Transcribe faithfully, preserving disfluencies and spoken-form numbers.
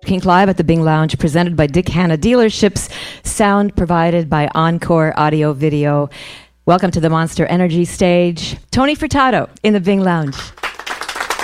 Kink Live at the Bing Lounge, presented by Dick Hanna Dealerships. Sound provided by Encore Audio Video. Welcome to the Monster Energy stage. Tony Furtado in the Bing Lounge.